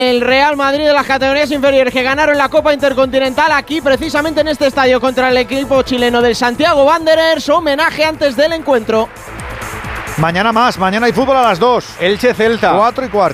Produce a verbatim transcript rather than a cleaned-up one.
el Real Madrid de las categorías inferiores que ganaron la Copa Intercontinental aquí precisamente en este estadio contra el equipo chileno del Santiago Wanderers. Homenaje antes del encuentro. Mañana más, mañana hay fútbol a las dos. Elche Celta. cuatro y cuarto.